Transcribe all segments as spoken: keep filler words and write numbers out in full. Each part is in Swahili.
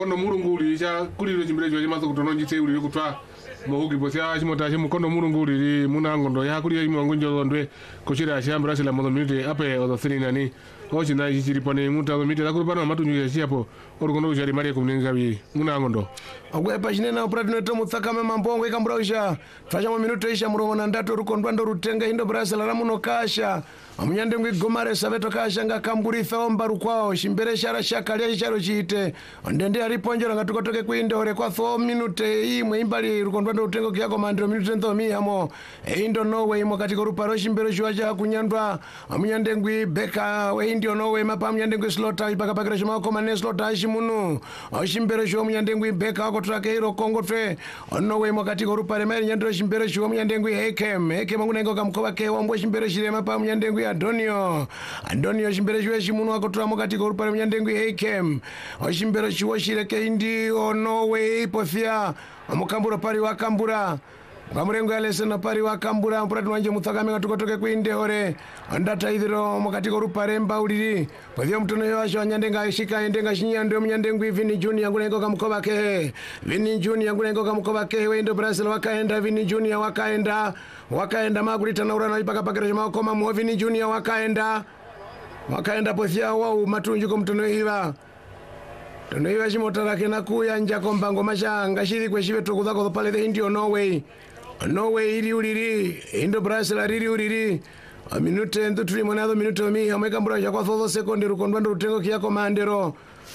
Kondo murunguri cha kuliro chimbere cho chimaso kutono njitse uri kutwa mohugi posia chimota chimu kondo murunguri muna ngondo ya kuliro chimu ngonjo ndwe kushira shambra sila mono minute ape odo thini nani ochi na ichiri pone muta odo minute lakuru pano matu nyuja chiapo orukondo ushari maria kumninga bi muna ngondo ogwe pachine na operate neto mutsaka mema mbongo ikambura usha twacha mu minute isha murongo na ndato rukondo ndo rutenga indo brasela ramuno kasha amunyande ngwi gomare sabeto kasha nga kamburi thomba rukwao shimbere shara shaka lya charo chite ndende ari ponjora ngatukotoke kuinde ore kwa four minute imwe imbali rukondo ndo rutengo kyako mandiro minute ndo mi hamo indo nowe imo katiko ruparo shimbere shwa cha kunyandwa amunyande ngwi beka we indio nowe mapa amunyande ngwi slota ipaka pakira shima ko mane slota shimunu shimbere shwa amunyande ngwi beka ko trake iro kongo twe nowe imo katiko rupare mari nyandro shimbere shwa amunyande ngwi hekem hekem ngunengo kamkoba ke wambo shimbere shire mapa amunyande ngwi Adonio Adonio shimbere shwe shimunu akotura mokati ko rupare amunyande ngwi hekem shimbere shwa shireke indi onowe ipofia amukambura pari wakambura Kamurengo alese na pari wakambura mpura tuwanje mutakame tukotoke kuinde ore andata idhiro mokati ko rupare mbauliri pavyo mtuno yosho nyandenga shika endenga shinyando mnyandengu Vini Junior ngulengo kamkoba ke Vini Junior ngulengo kamkoba ke wendo Brazil wakaenda Vini Junior wakaenda wakaenda magurita na urana ipaka pakira jama koma mu Vini Junior wakaenda wakaenda pofia wao matunju ko mtuno hiva Tono hiva shimotara kena kuya njako mbango mashanga shiri kweshive tokudhako pale the Indio Norway Norway iri uriri Indo Brazil iri uriri a minute ndo tuli monado minute mi ameka mbura ya kwa thodo sekonde rukondo ndo rutengo kiyako mandero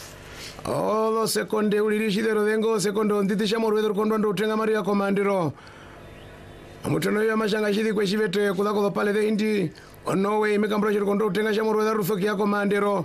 Odo sekonde uriri shidero dengo sekondo nditisha morwedo rukondo ndo rutenga maria komandero Amutono ya mashanga shiri kweshive tokudhako pale the Indi Norway imeka mbura rukondo rutenga shamorwedo ruso kiyako mandero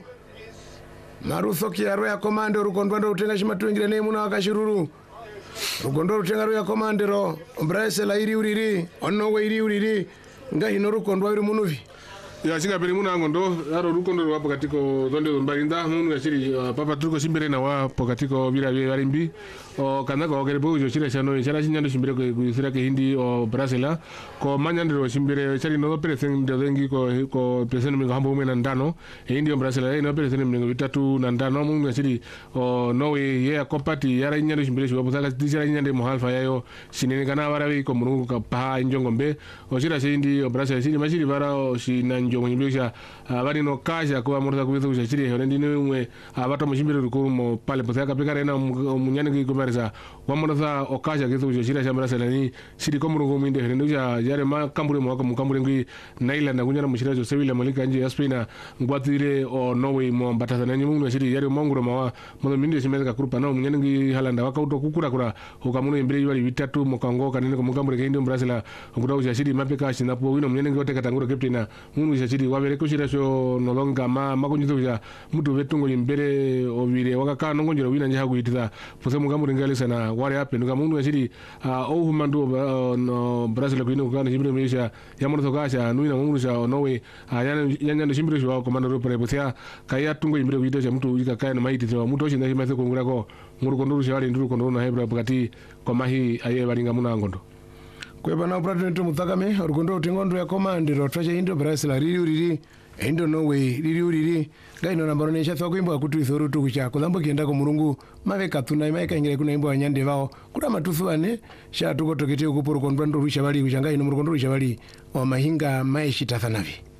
Maruso kiaro ya komando rukondo ndo rutenga shimatungire ne muna wakashiruru Rukondo rutenga ro ya komandero Brazil iri uriri Norway iri uriri ngahi no rukondo iri munuvi ya chinga pele muna ngondo aro rukondo wapo katiko donde mbarinda munu yachiri uh, papa tuko shimbere na wapo katiko bila barimbi o kanaka ogerebo jo chira chano chara chinyando shimbere ko kusira ke hindi o Brazil ko manyandiro shimbere chari no present de dengi ko ko present mingo hambo mena ndano e hindi o Brazil e no present mingo vitatu na ndano munu yachiri o Norway ye kompati yara nyando shimbere sho bosaka dishara nyande mo halfa yayo sinene kana warawi ko munu ka pa njongombe o chira hindi o Brazil chiri machiri bara o sinan jongo nyibisha abari no kasha ko amurza kubizo kushiri horendi ne umwe abato mushimbire rukuru mo pale posaka pekare na munyane ki komerza wamurza okasha kizo kushira shambara selani shiri ko murungu minde horendi ya yare ma kambure mo ko mukambure ngi naila na kunyana mushira jo sevilla malika nje aspina ngwatire o Norway mo batasa na nyimu shiri yare monguro mawa mo minde shimeza kurupa na munyane ngi halanda wakauto kukura kura ukamuno imbere yali vitatu mo kango kanene ko mukambure ke ndio Brazil ngura shiri mapeka shina po wino munyane ngi oteka tanguro captain munu shiri wabere kushira sho nolonga ma makunyizo ya mutu vetungo imbere ovire wakaka nongonjero wina nje hakuitira pose mugamuri ngalisa na wale ape nuka mundu yashiri o humandu no Brazil ko ino kana jimbire mesha yamono tokasha nuina mundu sha Norway yana yana jimbire sho komando ro pare pose kaya tungo imbere wito sha mutu ikakaya no maiti sho mutu oshinda shimase ko ngura ko muru konduru sha wale nduru konduru na hebra pakati komahi aye baringa muna ngondo Kweba na operate neto mutakame rukondo utengondo ya komandiro twache Indo Brazil riri uriri Indo Norway riri uriri gaino nambaro nesha thwa kuimbo akutu ithoro tukucha kulambo kienda ko murungu maveka tuna maika ingire kuna imbo anyande vao kura matufu ane sha tuko tokete ukuporo kondo rusha bali kuchanga ino murukondo rusha bali wa mahinga maishi tathanavi